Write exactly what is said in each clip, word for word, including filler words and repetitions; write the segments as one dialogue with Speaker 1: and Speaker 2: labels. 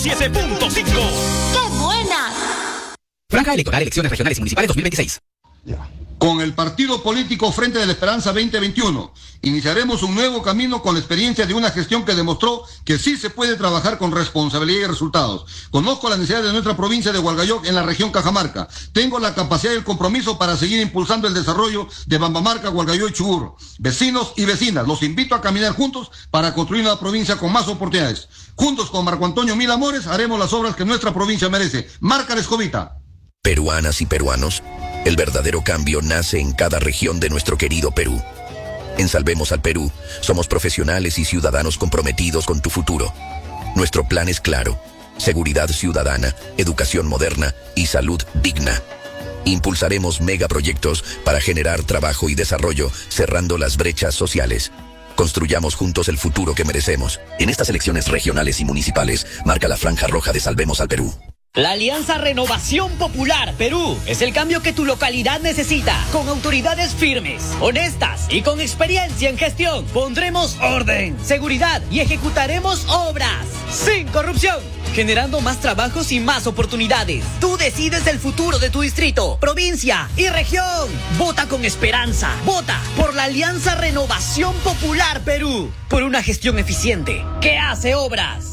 Speaker 1: siete punto cinco.
Speaker 2: ¡Qué buena!
Speaker 1: Franja electoral, elecciones regionales y municipales dos mil veintiséis.
Speaker 3: Ya. Con el partido político Frente de la Esperanza veinte veintiuno, iniciaremos un nuevo camino con la experiencia de una gestión que demostró que sí se puede trabajar con responsabilidad y resultados. Conozco la necesidad de nuestra provincia de Hualgayoc en la región Cajamarca. Tengo la capacidad y el compromiso para seguir impulsando el desarrollo de Bambamarca, Hualgayoc y Chubur. Vecinos y vecinas, los invito a caminar juntos para construir una provincia con más oportunidades. Juntos con Marco Antonio Mil Amores haremos las obras que nuestra provincia merece. Marca la escobita.
Speaker 4: Peruanas y peruanos, el verdadero cambio nace en cada región de nuestro querido Perú. En Salvemos al Perú, somos profesionales y ciudadanos comprometidos con tu futuro. Nuestro plan es claro: seguridad ciudadana, educación moderna y salud digna. Impulsaremos megaproyectos para generar trabajo y desarrollo, cerrando las brechas sociales. Construyamos juntos el futuro que merecemos. En estas elecciones regionales y municipales, marca la franja roja de Salvemos al Perú.
Speaker 5: La Alianza Renovación Popular Perú es el cambio que tu localidad necesita. Con autoridades firmes, honestas y con experiencia en gestión, pondremos orden, seguridad y ejecutaremos obras sin corrupción, generando más trabajos y más oportunidades. Tú decides el futuro de tu distrito, provincia y región. Vota con esperanza. Vota por la Alianza Renovación Popular Perú. Por una gestión eficiente que hace obras.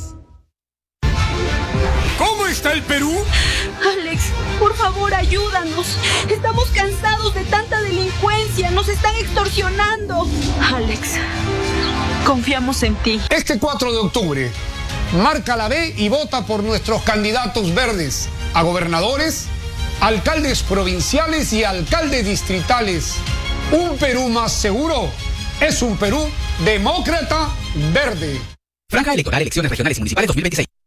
Speaker 6: ¿Cómo está el Perú?
Speaker 7: Alex, por favor, ayúdanos. Estamos cansados de tanta delincuencia. Nos están extorsionando. Alex, confiamos en ti.
Speaker 6: Este cuatro de octubre, marca la B y vota por nuestros candidatos verdes a gobernadores, alcaldes provinciales y alcaldes distritales. Un Perú más seguro es un Perú demócrata verde.
Speaker 1: Franja electoral, elecciones regionales y municipales dos mil veintiséis.